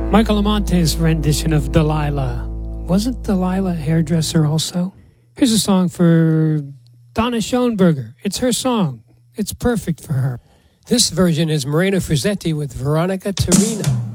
Michael Amonte's rendition of Delilah. Wasn't Delilah a hairdresser also? Here's a song for Donna Schoenberger. It's her song. It's perfect for her. This version is Moreno Frizzetti with Veronica Torino.